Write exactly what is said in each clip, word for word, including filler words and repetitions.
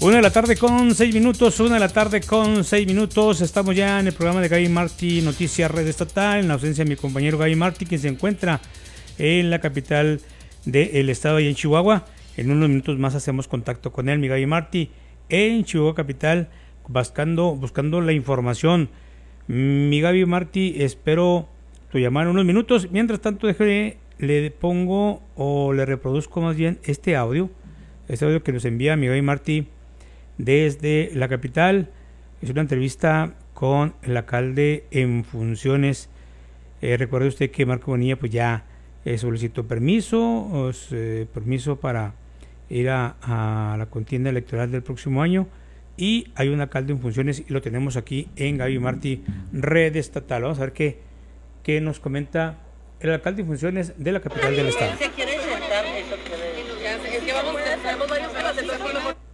Una de la tarde con seis minutos, una de la tarde con seis minutos. Estamos ya en el programa de Gaby Martí, Noticias Red Estatal, en la ausencia de mi compañero Gaby Martí, quien se encuentra en la capital del estado y en Chihuahua. En unos minutos más hacemos contacto con él, mi Gaby Martí, en Chihuahua capital, buscando, buscando la información. Mi Gaby Martí, espero tu llamada en unos minutos. Mientras tanto, déjale, le pongo o le reproduzco más bien este audio, este audio que nos envía mi Gaby Martí desde la capital. Es una entrevista con el alcalde en funciones. Eh, recuerde usted que Marco Bonilla pues ya eh, solicitó permiso, eh, permiso para ir a, a la contienda electoral del próximo año, y hay un alcalde en funciones y lo tenemos aquí en Gaby Martí, Red Estatal. Vamos a ver qué, qué nos comenta el alcalde en funciones de la capital del estado. ¿Se quiere sentar? Eso quiere. Es que vamos, tenemos varios temas, entonces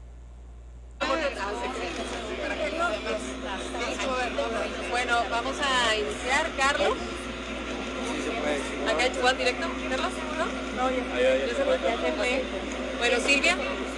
bueno, vamos a iniciar, Carlos. Acá en Chihuahua directo, Carlos, ¿no? No, ya, ya, ya, se fue. Ya se fue. Bueno, Silvia.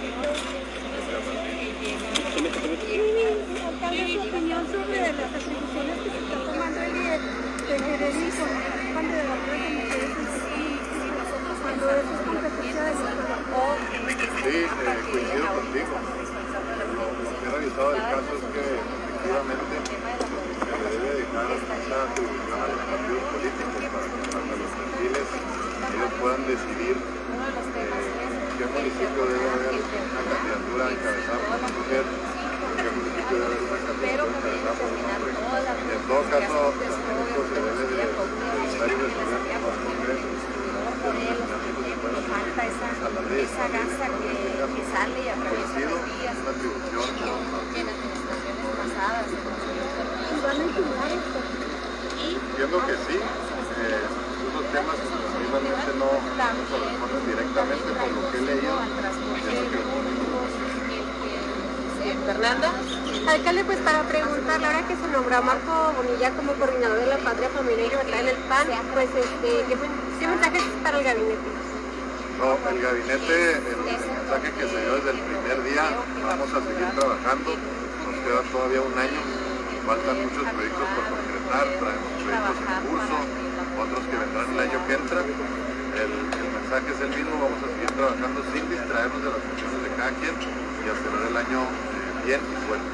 Alcalde, su opinión sobre las atribuciones que se está tomando el federalismo cuando de la prueba de mujeres en nosotros cuando eso es competencia de nosotros. Sí, eh, coincido contigo. Lo, lo que he revisado del caso es que efectivamente se le debe dejar esa atribución a los partidos políticos para que hasta los perfiles ellos puedan decidir eh, qué municipio debe haber una candidatura encabezada por una mujer, qué municipio debe haber una candidatura encabezada por un hombre. En todo caso, también esto se debe de revisar y resolver con los congresos. Falta esa, esa gasa que, que sale y atraviesa los días una atribución en administraciones pasadas. Entiendo que sí, eh, unos temas que realmente no, no corresponden directamente por lo que he leído. Fernanda. Alcalde, pues para preguntarle, ahora que se nombró a Marco Bonilla como coordinador de la Patria Familiar y Libertad en el P A N, pues este, ¿qué, qué mensajes para el gabinete? No, el gabinete, el, el mensaje que se dio desde el primer día, vamos a seguir trabajando, nos queda todavía un año, faltan muchos proyectos por concretar, traemos proyectos en curso, otros que vendrán el año que entra. El, el mensaje es el mismo, vamos a seguir trabajando sin distraernos de las funciones de cada quien y hacer el año eh, bien y fuerte.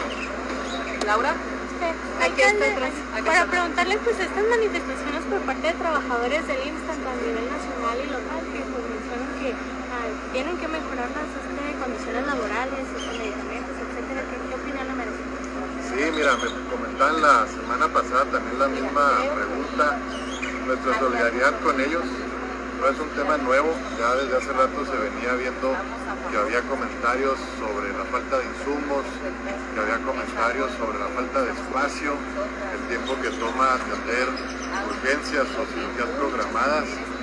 Laura. Alcalde, para preguntarle, pues estas manifestaciones por parte de trabajadores del I M S S, tanto a nivel nacional y local, que pues mencionan que ah, tienen que mejorar las este, condiciones laborales, sus medicamentos, etcétera. ¿Qué, qué opinión le merece? Sí, mira, me comentaban la semana pasada también la misma pregunta. Nuestra solidaridad con ellos no es un tema nuevo, ya desde hace rato se venía viendo que había comentarios sobre la falta de insumos, que había comentarios sobre la falta de espacio, el tiempo que toma atender urgencias o cirugías programadas.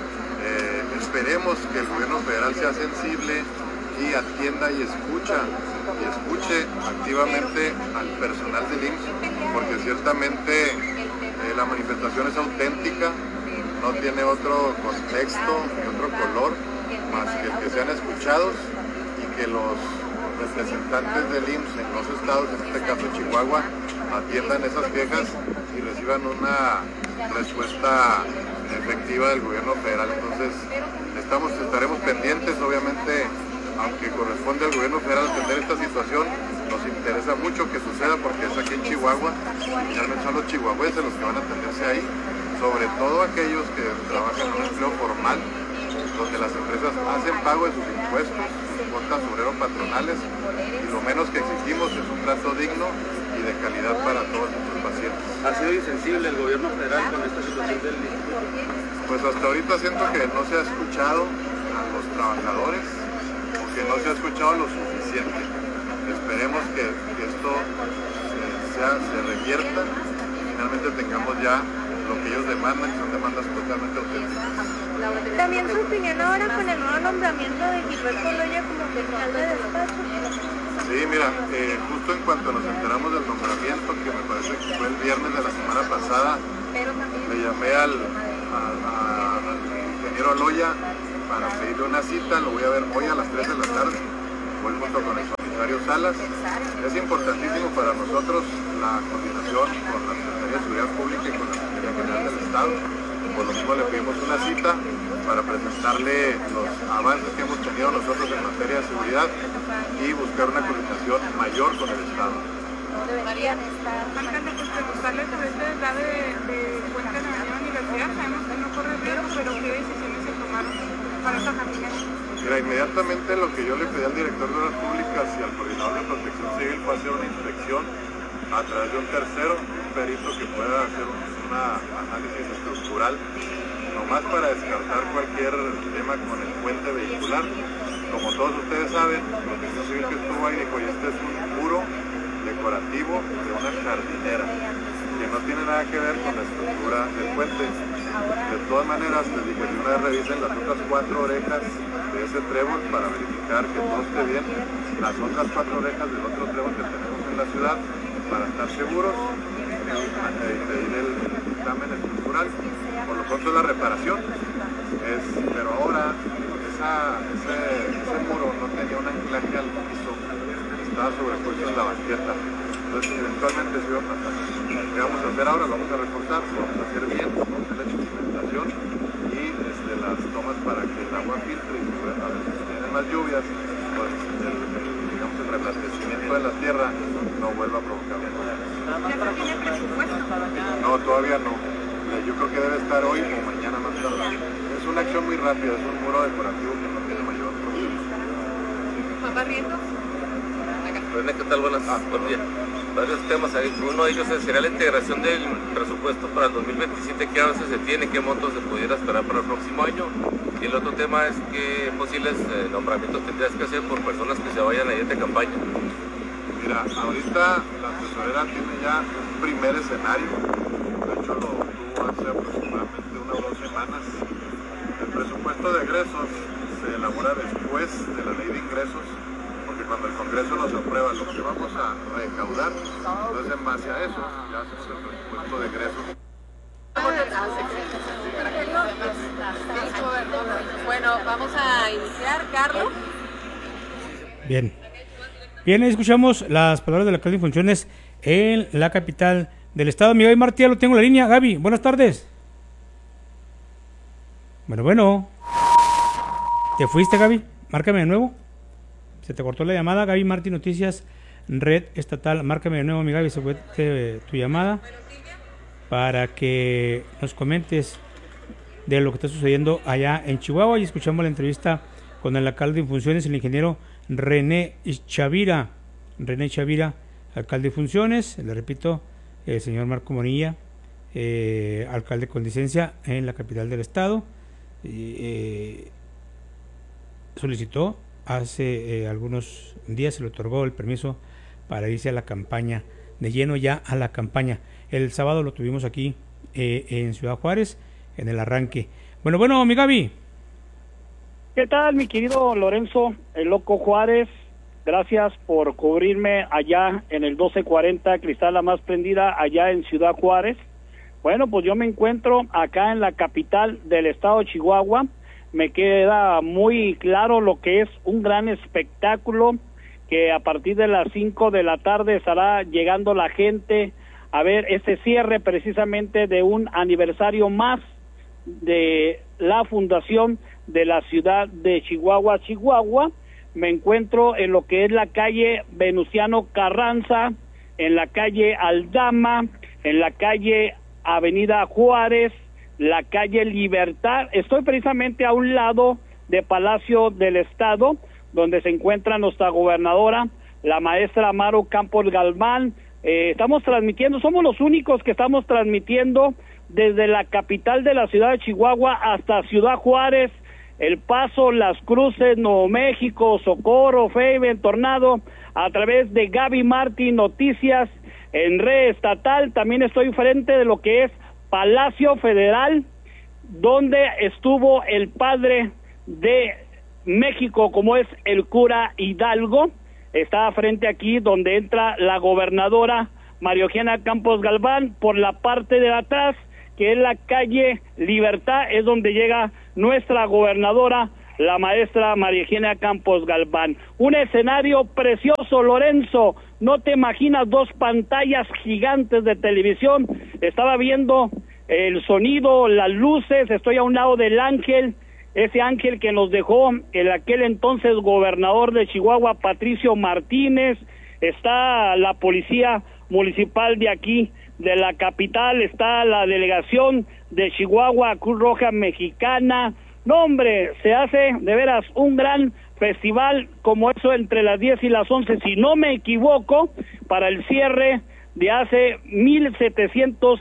Eh, esperemos que el gobierno federal sea sensible y atienda y escucha y escuche activamente al personal del I M S S, porque ciertamente eh, la manifestación es auténtica, no tiene otro contexto ni otro color más que el que sean escuchados y que los representantes del I M S S en los estados, en este caso Chihuahua, atiendan esas quejas y reciban una respuesta efectiva del gobierno federal. Entonces estamos, estaremos pendientes, obviamente, aunque corresponde al gobierno federal atender esta situación, nos interesa mucho que suceda porque es aquí en Chihuahua, finalmente son los chihuahuenses los que van a atenderse ahí, sobre todo aquellos que trabajan en un empleo formal, donde las empresas hacen pago de sus impuestos, sus cuotas obrero-patronales, y lo menos que exigimos es un trato digno y de calidad para todos nuestros pacientes. ¿Ha sido insensible el gobierno federal con esta situación del instituto? Pues hasta ahorita siento que no se ha escuchado a los trabajadores, o que no se ha escuchado lo suficiente. Esperemos que, que esto se, sea, se revierta y finalmente tengamos ya lo que ellos demandan, que son demandas totalmente auténticas. También su opinión ahora con el nuevo nombramiento de Gilberto Loya como fiscal de despacho. Sí, mira, eh, justo en cuanto nos enteramos del nombramiento, que me parece que fue el viernes de la semana pasada, le llamé al, al, al ingeniero Loya para pedirle una cita, lo voy a ver hoy a las tres de la tarde, voy junto con el Mario Salas. Es importantísimo para nosotros la coordinación con la Secretaría de Seguridad Pública y con la Secretaría General del Estado. Por lo mismo le pedimos una cita para presentarle los avances que hemos tenido nosotros en materia de seguridad y buscar una coordinación mayor con el Estado. Deberían estar. Alcalde, pues preguntarle sobre este deslave de, de Cuenca en la universidad. Sabemos que no corre riesgo, pero ¿qué decisiones se tomaron para esta familia? Mira, inmediatamente lo que yo le pedí al director de Obras Públicas y al coordinador de Protección Civil fue hacer una inspección a través de un tercero, un perito que pueda hacer un una análisis estructural, nomás para descartar cualquier tema con el puente vehicular. Como todos ustedes saben, Protección Civil que estuvo ahí dijo, y este es un muro decorativo de una jardinera, que no tiene nada que ver con la estructura del puente. De todas maneras, les dije que una vez revisen las otras cuatro orejas de ese trébol para verificar que todo esté bien, las otras cuatro orejas del otro trébol que tenemos en la ciudad, para estar seguros y pedir el dictamen estructural. Por lo pronto es la reparación, es, pero ahora esa, ese, ese muro no tenía un anclaje al piso, estaba sobrepuesto en la banqueta, entonces eventualmente se iba a pasar. ¿Qué vamos a hacer ahora? Lo vamos a reforzar, lo vamos a hacer bien, vamos a hacer la cimentación y este, las tomas para que el agua filtre y a veces si vienen más lluvias, pues el, el, digamos, el reblandecimiento de la tierra no vuelva a provocar un problema. ¿Ya se tiene presupuesto? No, todavía no. Yo creo que debe estar hoy o mañana más tarde. Es una acción muy rápida, es un muro decorativo que no tiene mayor problema. ¿Papá Rientos? René, ¿qué tal? Buenas, ah, buenos días. Varios temas ahí. Uno de ellos sería la integración del presupuesto para el dos mil veintisiete, qué avance se tiene, qué montos se pudiera esperar para el próximo año. Y el otro tema es qué posibles eh, nombramientos tendrías que hacer por personas que se vayan a ir de campaña. Mira, ahorita la tesorera tiene ya un primer escenario, de hecho lo tuvo hace aproximadamente una o dos semanas. El presupuesto de egresos se elabora después de la ley de ingresos, porque cuando el Congreso nos aprueba lo que vamos a recaudar, entonces en base a eso ya hacemos el presupuesto de egresos. Bueno, vamos a iniciar, Carlos. Bien. Bien, ahí escuchamos las palabras del alcalde en funciones en la capital del estado. Mi Gaby Martí, ya lo tengo en la línea. Gaby, buenas tardes. Bueno, bueno. ¿Te fuiste, Gaby? Márcame de nuevo. Se te cortó la llamada. Gaby Martí, Noticias, Red Estatal. Márcame de nuevo, mi Gaby, se fue te, tu llamada para que nos comentes de lo que está sucediendo allá en Chihuahua. Y escuchamos la entrevista con el alcalde en funciones, el ingeniero René Chavira, René Chavira, alcalde de funciones, le repito, el señor Marco Monilla, eh, alcalde con licencia en la capital del estado, eh, solicitó hace eh, algunos días, se le otorgó el permiso para irse a la campaña, de lleno ya a la campaña. El sábado lo tuvimos aquí eh, en Ciudad Juárez, en el arranque. Bueno, bueno, mi Gaby. ¿Qué tal, mi querido Lorenzo, el Loco Juárez? Gracias por cubrirme allá en el doce cuarenta Cristal La Más Prendida, allá en Ciudad Juárez. Bueno, pues yo me encuentro acá en la capital del estado de Chihuahua. Me queda muy claro lo que es un gran espectáculo, que a partir de las cinco de la tarde estará llegando la gente a ver este cierre precisamente de un aniversario más de la fundación de la ciudad de Chihuahua, Chihuahua. Me encuentro en lo que es la calle Venustiano Carranza, en la calle Aldama, en la calle Avenida Juárez, la calle Libertad. Estoy precisamente a un lado de Palacio del Estado, donde se encuentra nuestra gobernadora, la maestra Amaro Campos Galván. Eh, estamos transmitiendo, somos los únicos que estamos transmitiendo desde la capital de la ciudad de Chihuahua hasta Ciudad Juárez, El Paso, Las Cruces, Nuevo México, Socorro, Feiben, Tornado, a través de Gaby Martí Noticias en Red Estatal. También estoy frente de lo que es Palacio Federal, donde estuvo el padre de México, como es el cura Hidalgo. Está frente aquí donde entra la gobernadora María Eugenia Campos Galván. Por la parte de atrás, que es la calle Libertad, es donde llega nuestra gobernadora la maestra María Eugenia Campos Galván. Un escenario precioso, Lorenzo, no te imaginas, dos pantallas gigantes de televisión, estaba viendo el sonido, las luces, estoy a un lado del ángel, ese ángel que nos dejó el aquel entonces gobernador de Chihuahua, Patricio Martínez, está la policía municipal de aquí, de la capital, está la delegación de Chihuahua, Cruz Roja Mexicana. No, hombre, se hace de veras un gran festival como eso entre las diez y las once, si no me equivoco, para el cierre de hace mil setecientos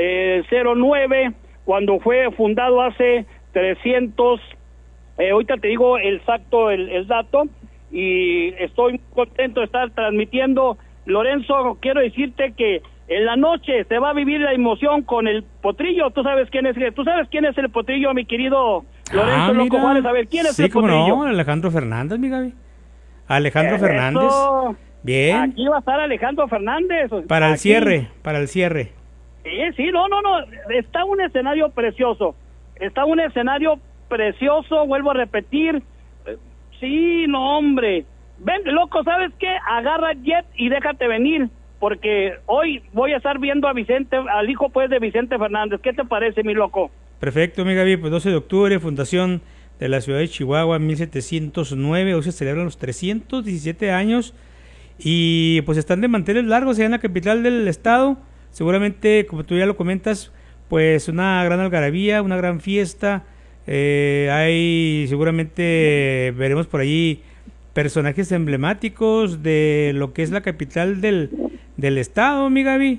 nueve, cuando fue fundado hace trescientos, eh, ahorita te digo el exacto el, el dato, y estoy muy contento de estar transmitiendo. Lorenzo, quiero decirte que en la noche se va a vivir la emoción con el Potrillo. ¿Tú sabes quién es? ¿Tú sabes quién es el Potrillo, mi querido Lorenzo ah, Loco Juárez? A ver, ¿quién es sí, el Potrillo? Sí, como no, Alejandro Fernández, mi Gaby. Alejandro Eso. Fernández. Bien. Aquí va a estar Alejandro Fernández. Para el Aquí. cierre, para el cierre. Sí, sí, no, no, no. Está un escenario precioso. Está un escenario precioso, vuelvo a repetir. Sí, no, hombre. Ven, loco, ¿sabes qué? Agarra jet y déjate venir, porque hoy voy a estar viendo a Vicente, al hijo pues de Vicente Fernández. ¿Qué te parece, mi loco? Perfecto, mi Gaby, pues doce de octubre, fundación de la ciudad de Chihuahua, mil setecientos nueve, hoy se celebran los trescientos diecisiete años, y pues están de manteles largos allá en la capital del estado, seguramente, como tú ya lo comentas, pues una gran algarabía, una gran fiesta, eh, hay seguramente, veremos por allí personajes emblemáticos de lo que es la capital del, del estado, mi Gaby.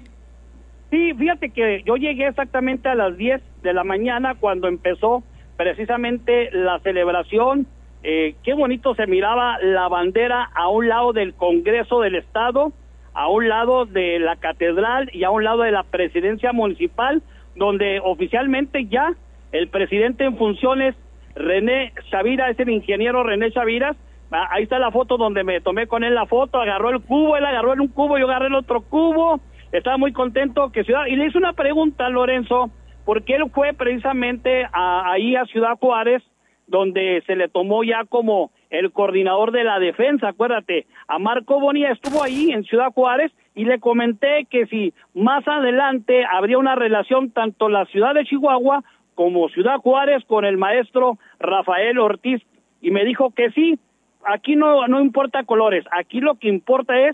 Sí, fíjate que yo llegué exactamente a las diez de la mañana cuando empezó precisamente la celebración. Eh, qué bonito se miraba la bandera a un lado del Congreso del Estado, a un lado de la Catedral y a un lado de la Presidencia Municipal, donde oficialmente ya el presidente en funciones, René Chavira, es el ingeniero René Chaviras. Ahí está la foto donde me tomé con él la foto, agarró el cubo, él agarró en un cubo, yo agarré el otro cubo, estaba muy contento que Ciudad, y le hice una pregunta a Lorenzo, porque él fue precisamente a, ahí a Ciudad Juárez, donde se le tomó ya como el coordinador de la defensa, acuérdate, a Marco Bonilla estuvo ahí en Ciudad Juárez, y le comenté que si más adelante habría una relación tanto la ciudad de Chihuahua como Ciudad Juárez con el maestro Rafael Ortiz, y me dijo que sí. Aquí no no importa colores, aquí lo que importa es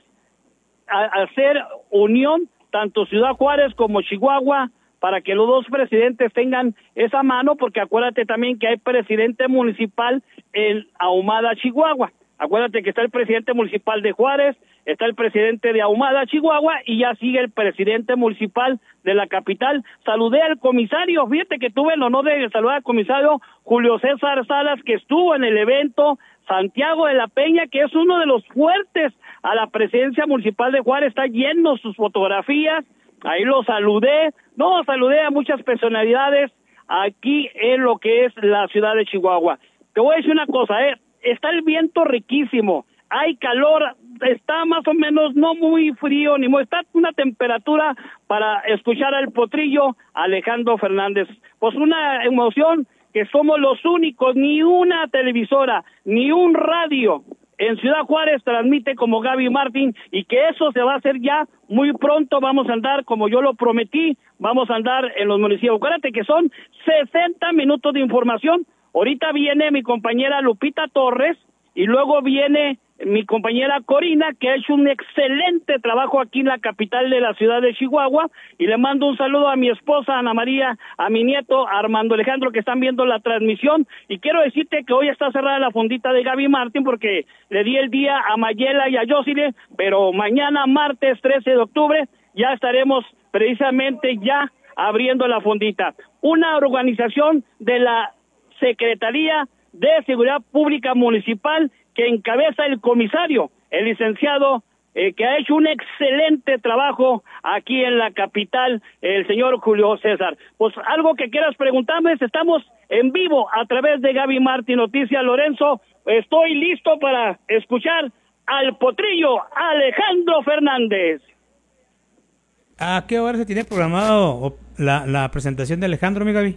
a, hacer unión, tanto Ciudad Juárez como Chihuahua, para que los dos presidentes tengan esa mano, porque acuérdate también que hay presidente municipal en Ahumada, Chihuahua. Acuérdate que está el presidente municipal de Juárez, está el presidente de Ahumada, Chihuahua, y ya sigue el presidente municipal de la capital. Saludé al comisario, fíjate que tuve el honor de saludar al comisario Julio César Salas, que estuvo en el evento. Santiago de la Peña, que es uno de los fuertes a la presidencia municipal de Juárez, está lleno sus fotografías, ahí lo saludé, no, saludé a muchas personalidades aquí en lo que es la ciudad de Chihuahua. Te voy a decir una cosa, eh, está el viento riquísimo, hay calor, está más o menos no muy frío, ni muy, está una temperatura para escuchar al Potrillo Alejandro Fernández, pues una emoción, que somos los únicos, ni una televisora, ni un radio en Ciudad Juárez transmite como Gaby Martín, y que eso se va a hacer ya muy pronto. Vamos a andar, como yo lo prometí, vamos a andar en los municipios. Acuérdate que son sesenta minutos de información. Ahorita viene mi compañera Lupita Torres, y luego viene mi compañera Corina, que ha hecho un excelente trabajo aquí en la capital de la ciudad de Chihuahua, y le mando un saludo a mi esposa Ana María, a mi nieto Armando Alejandro, que están viendo la transmisión, y quiero decirte que hoy está cerrada la fondita de Gaby Martín, porque le di el día a Mayela y a Yosile, pero mañana, martes trece de octubre, ya estaremos precisamente ya abriendo la fondita. Una organización de la Secretaría de Seguridad Pública Municipal, que encabeza el comisario, el licenciado, eh, que ha hecho un excelente trabajo aquí en la capital, el señor Julio César. Pues algo que quieras preguntarme, estamos en vivo a través de Gaby Martín Noticias. Lorenzo, estoy listo para escuchar al Potrillo Alejandro Fernández. ¿A qué hora se tiene programado la, la presentación de Alejandro, mi Gaby?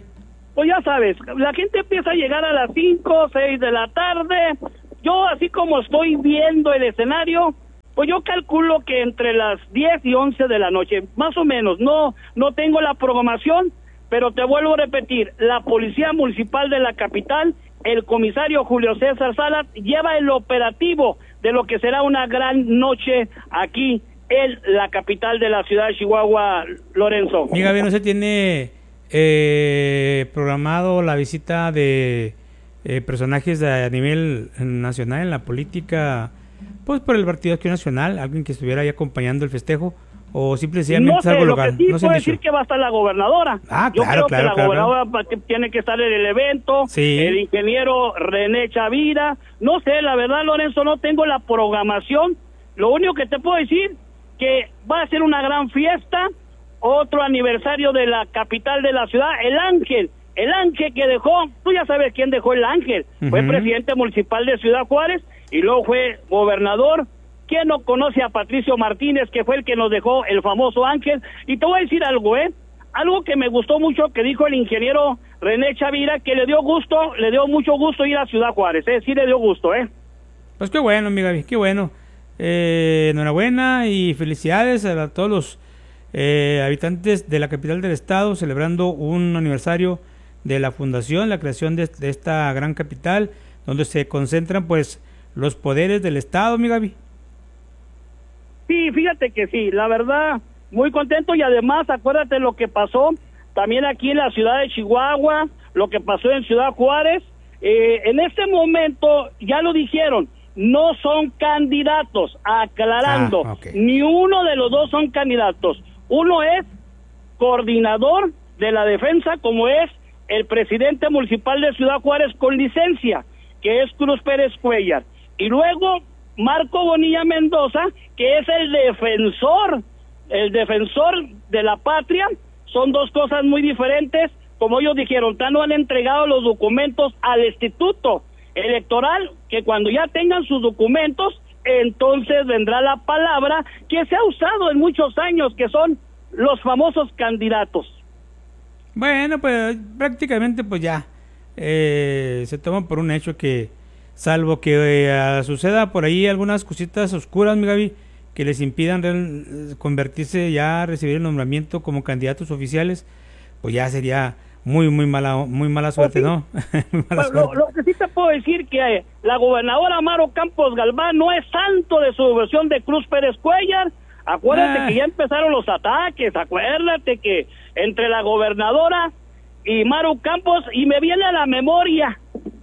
pues ya sabes, la gente empieza a llegar a las cinco, seis de la tarde. Yo, así como estoy viendo el escenario, pues yo calculo que entre las diez y once de la noche, más o menos. No, no tengo la programación, pero te vuelvo a repetir, la Policía Municipal de la capital, el comisario Julio César Salas, lleva el operativo de lo que será una gran noche aquí en la capital de la ciudad de Chihuahua, Lorenzo. Mi Gaby, ¿no se tiene eh, programado la visita de eh, personajes de, a nivel nacional en la política, pues por el Partido Acción Nacional, alguien que estuviera ahí acompañando el festejo, o simplemente no sé, es algo lo local? Que sí no puedo decir que va a estar la gobernadora. Ah, Yo claro, creo claro, que la claro, gobernadora claro. tiene que estar en el evento, sí. El ingeniero René Chavira, no sé, la verdad, Lorenzo, no tengo la programación. Lo único que te puedo decir que va a ser una gran fiesta, otro aniversario de la capital de la ciudad, el Ángel, el Ángel que dejó, tú ya sabes quién dejó el Ángel, uh-huh. Fue presidente municipal de Ciudad Juárez y luego fue gobernador. ¿Quién no conoce a Patricio Martínez, que fue el que nos dejó el famoso Ángel? Y te voy a decir algo, ¿eh? Algo que me gustó mucho que dijo el ingeniero René Chavira, que le dio gusto, le dio mucho gusto ir a Ciudad Juárez, ¿eh? Sí le dio gusto, ¿eh? Pues qué bueno, mi Gaby, qué bueno. Eh, enhorabuena y felicidades a todos los eh, habitantes de la capital del estado, celebrando un aniversario de la fundación, la creación de, de esta gran capital, donde se concentran, pues, los poderes del estado, mi Gaby. Sí, fíjate que sí, la verdad, muy contento y además acuérdate lo que pasó también aquí en la ciudad de Chihuahua, lo que pasó en Ciudad Juárez, eh, en este momento ya lo dijeron, no son candidatos, aclarando, ah, okay. Ni uno de los dos son candidatos, uno es coordinador de la defensa como es el presidente municipal de Ciudad Juárez con licencia, que es Cruz Pérez Cuellar, y luego Marco Bonilla Mendoza, que es el defensor, el defensor de la patria. Son dos cosas muy diferentes, como ellos dijeron, no han entregado los documentos al Instituto Electoral, que cuando ya tengan sus documentos, entonces vendrá la palabra que se ha usado en muchos años, que son los famosos candidatos. Bueno, pues prácticamente pues ya eh, se toma por un hecho que salvo que eh, suceda por ahí algunas cositas oscuras, mi Gaby, que les impidan real, convertirse ya a recibir el nombramiento como candidatos oficiales, pues ya sería muy muy mala muy mala suerte, ¿no? Muy mala pues suerte. Lo, lo que sí te puedo decir que eh, la gobernadora Amaro Campos Galván no es santo de su versión de Cruz Pérez Cuellar. Acuérdate ah. que ya empezaron los ataques, acuérdate que entre la gobernadora y Maru Campos, y me viene a la memoria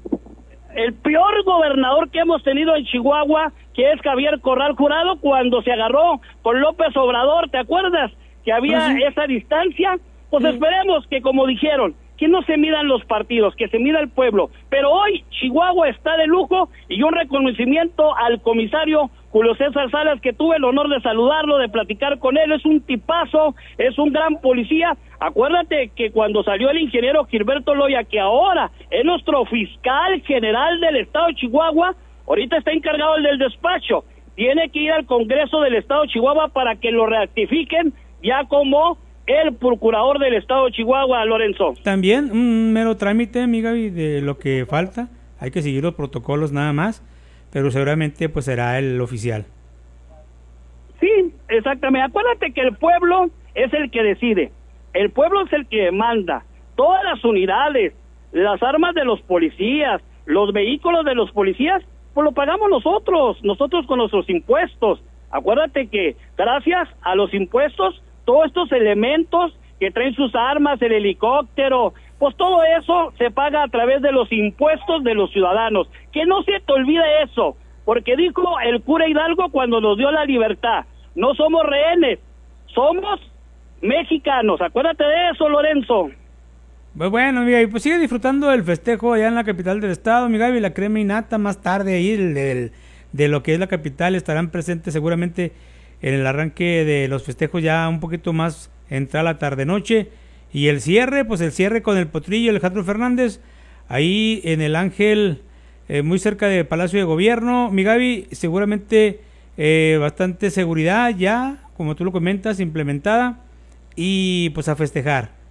el peor gobernador que hemos tenido en Chihuahua, que es Javier Corral Jurado, cuando se agarró con López Obrador, ¿te acuerdas? Que había ah, sí. esa distancia. Pues sí. Esperemos que, como dijeron, que no se midan los partidos, que se mida el pueblo. Pero hoy Chihuahua está de lujo, y un reconocimiento al comisario Julio César Salas, que tuve el honor de saludarlo, de platicar con él. Es un tipazo, es un gran policía. Acuérdate que cuando salió el ingeniero Gilberto Loya, que ahora es nuestro fiscal general del estado de Chihuahua, ahorita está encargado el del despacho, tiene que ir al Congreso del estado de Chihuahua para que lo ratifiquen ya como el procurador del estado de Chihuahua, Lorenzo. También un mero trámite, amiga, de lo que falta, hay que seguir los protocolos nada más, pero seguramente pues será el oficial. Sí, exactamente. Acuérdate que el pueblo es el que decide, el pueblo es el que manda. Todas las unidades, las armas de los policías, los vehículos de los policías, pues lo pagamos nosotros, nosotros con nuestros impuestos. Acuérdate que gracias a los impuestos, todos estos elementos que traen sus armas, el helicóptero, pues todo eso se paga a través de los impuestos de los ciudadanos. Que no se te olvide eso, porque dijo el cura Hidalgo cuando nos dio la libertad, no somos rehenes, somos mexicanos. Acuérdate de eso, Lorenzo. Pues bueno, mi Gaby, pues sigue disfrutando del festejo allá en la capital del estado, mi Gaby, la crema innata. Más tarde ahí el, el, de lo que es la capital estarán presentes seguramente en el arranque de los festejos, ya un poquito más entra la tarde-noche, y el cierre, pues el cierre con el Potrillo, Alejandro Fernández, ahí en el Ángel, eh, muy cerca del Palacio de Gobierno, mi Gaby, seguramente eh, bastante seguridad ya, como tú lo comentas, implementada, y pues a festejar.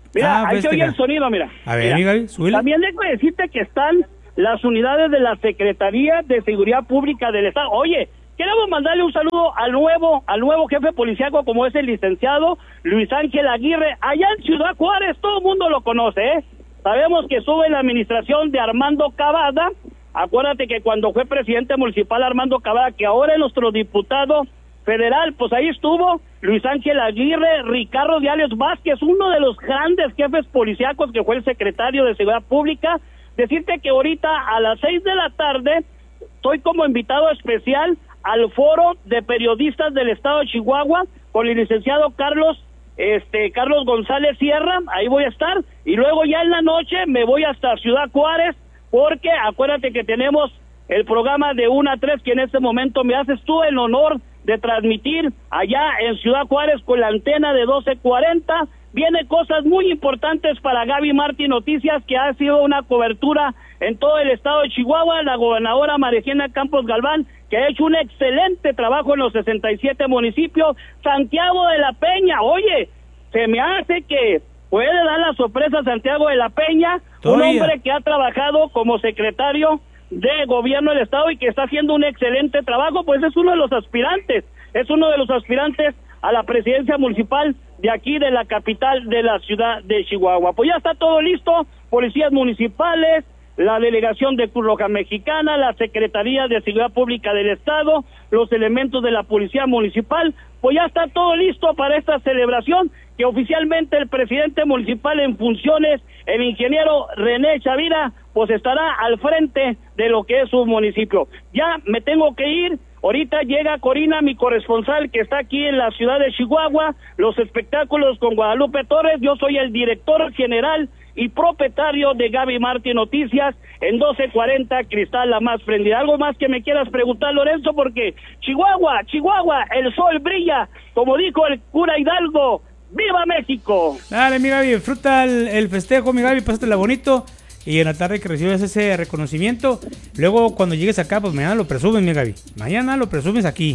Mira, Ah, ahí pues, se oye mira. el sonido, mira. A ver, Mira. mi Gaby, súbele. También dejo de decirte que están las unidades de la Secretaría de Seguridad Pública del Estado. Oye, queremos mandarle un saludo al nuevo, al nuevo jefe policíaco, como es el licenciado Luis Ángel Aguirre, allá en Ciudad Juárez, todo el mundo lo conoce, ¿eh? Sabemos que sube la administración de Armando Cavada. Acuérdate que cuando fue presidente municipal Armando Cavada, que ahora es nuestro diputado federal, pues ahí estuvo Luis Ángel Aguirre, Ricardo Diales Vázquez, uno de los grandes jefes policíacos que fue el secretario de Seguridad Pública. Decirte que ahorita a las seis de la tarde estoy como invitado especial al foro de periodistas del estado de Chihuahua con el licenciado Carlos este Carlos González Sierra. Ahí voy a estar, y luego ya en la noche me voy hasta Ciudad Juárez, porque acuérdate que tenemos el programa de una a tres, que en este momento me haces tú el honor de transmitir allá en Ciudad Juárez con la antena de doce cuarenta. Viene cosas muy importantes para Gaby Martí Noticias, que ha sido una cobertura en todo el estado de Chihuahua. La gobernadora Marigena Campos Galván, que ha hecho un excelente trabajo en los sesenta y siete municipios. Santiago de la Peña, oye, se me hace que puede dar la sorpresa Santiago de la Peña, Todavía. un hombre que ha trabajado como secretario de gobierno del estado y que está haciendo un excelente trabajo, pues es uno de los aspirantes, es uno de los aspirantes a la presidencia municipal de aquí de la capital de la ciudad de Chihuahua. Pues ya está todo listo, policías municipales, la delegación de Cruz Roja Mexicana, la Secretaría de Seguridad Pública del Estado, los elementos de la Policía Municipal, pues ya está todo listo para esta celebración, que oficialmente el presidente municipal en funciones, el ingeniero René Chavira, pues estará al frente de lo que es su municipio. Ya me tengo que ir. Ahorita llega Corina, mi corresponsal, que está aquí en la ciudad de Chihuahua, los espectáculos con Guadalupe Torres. Yo soy el director general y propietario de Gaby Martí Noticias en doce cuarenta, Cristal la más prendida. ¿Algo más que me quieras preguntar, Lorenzo? Porque Chihuahua, Chihuahua, el sol brilla, como dijo el cura Hidalgo. ¡Viva México! Dale, mi Gaby, disfruta el, el festejo, mi Gaby, pásatela bonito. Y en la tarde que recibes ese reconocimiento, luego cuando llegues acá, pues mañana lo presumes, mi Gaby. Mañana lo presumes aquí.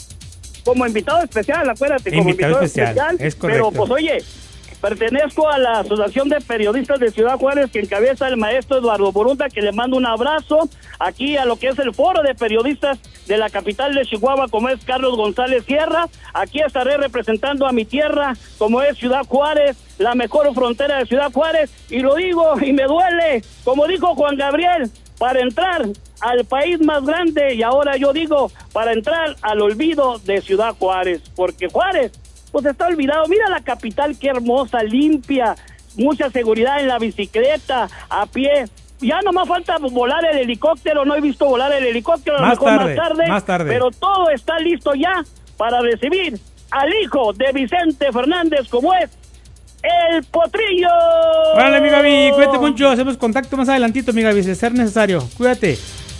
Como invitado especial, acuérdate, como Invitado invitado, especial, especial. es correcto. Pero pues oye, pertenezco a la Asociación de Periodistas de Ciudad Juárez, que encabeza el maestro Eduardo Borunda, que le mando un abrazo aquí a lo que es el foro de periodistas de la capital de Chihuahua, como es Carlos González Sierra. Aquí estaré representando a mi tierra, como es Ciudad Juárez, la mejor frontera de Ciudad Juárez, y lo digo y me duele, como dijo Juan Gabriel, para entrar al país más grande, y ahora yo digo, para entrar al olvido de Ciudad Juárez, porque Juárez pues está olvidado. Mira la capital, qué hermosa, limpia, mucha seguridad en la bicicleta, a pie. Ya nomás falta volar el helicóptero, no he visto volar el helicóptero, a lo Más mejor tarde, más tarde, más tarde. pero todo está listo ya para recibir al hijo de Vicente Fernández, como es el Potrillo. Vale, mi Gaby, cuídate mucho, hacemos contacto más adelantito, mi Gaby, si es necesario. Cuídate.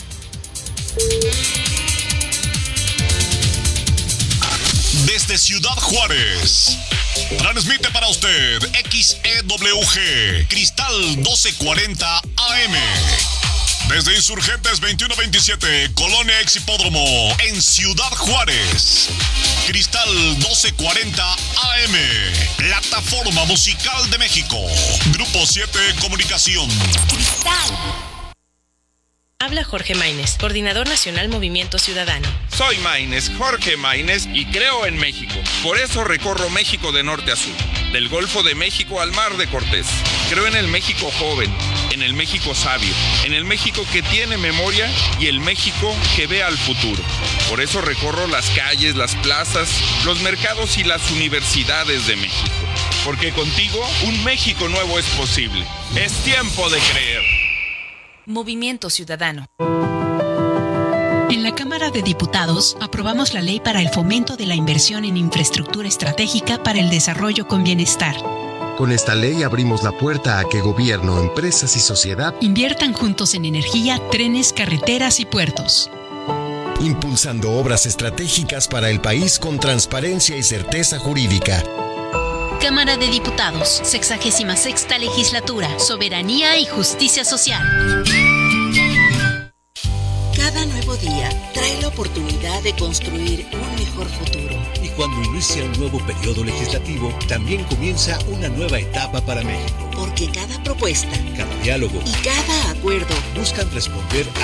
Desde Ciudad Juárez, transmite para usted X E W G, Cristal doce cuarenta A M. Desde Insurgentes veintiuno veintisiete, Colonia Ex Hipódromo, en Ciudad Juárez. Cristal doce cuarenta A M, plataforma musical de México. Grupo siete Comunicación. Cristal. Habla Jorge Maínez, Coordinador Nacional Movimiento Ciudadano. Soy Maínez, Jorge Maínez, y creo en México. Por eso recorro México de norte a sur, del Golfo de México al Mar de Cortés. Creo en el México joven, en el México sabio, en el México que tiene memoria y el México que ve al futuro. Por eso recorro las calles, las plazas, los mercados y las universidades de México. Porque contigo, un México nuevo es posible. Es tiempo de creer. Movimiento Ciudadano. En la Cámara de Diputados aprobamos la ley para el fomento de la inversión en infraestructura estratégica para el desarrollo con bienestar. Con esta ley abrimos la puerta a que gobierno, empresas y sociedad inviertan juntos en energía, trenes, carreteras y puertos. Impulsando obras estratégicas para el país con transparencia y certeza jurídica. Cámara de Diputados, sexagésima sexta legislatura, soberanía y justicia social. Cada nuevo día trae la oportunidad de construir un mejor futuro. Y cuando inicia un nuevo periodo legislativo, también comienza una nueva etapa para México. Porque cada propuesta, cada diálogo y cada acuerdo buscan responder